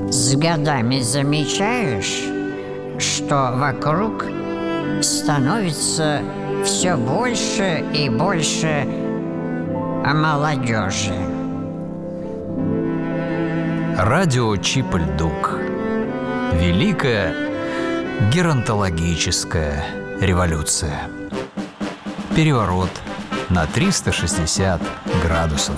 С годами замечаешь, что вокруг становится все больше и больше молодежи. Радио Чип-Ль-Дук. Великая геронтологическая революция. Переворот на 360 градусов.